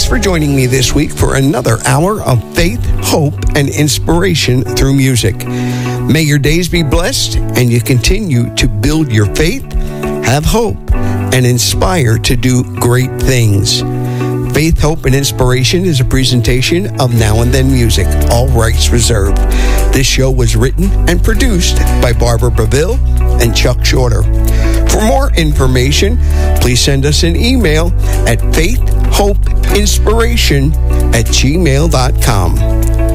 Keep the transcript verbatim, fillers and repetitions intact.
for joining me this week for another hour of faith, hope, and inspiration through music. May your days be blessed and you continue to build your faith, have hope, and inspire to do great things. Faith, Hope, and Inspiration is a presentation of Now and Then Music, all rights reserved. This show was written and produced by Barbara Beville and Chuck Shorter. For more information, please send us an email at faithhopeinspiration at gmail dot com.